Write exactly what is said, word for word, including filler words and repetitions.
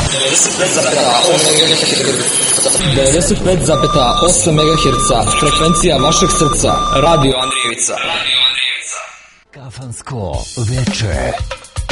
devedeset pet zarez osam megaherca, frekvencija vašeg srca, Radio Andrijevica. Kafansko veče.